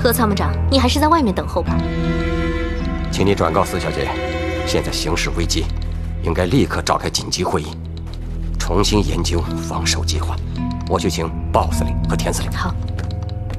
何参谋长，你还是在外面等候吧。 请你转告司小姐，现在形势危急，应该立刻召开紧急会议，重新研究防守计划。我去请鲍司令和田司令。 好。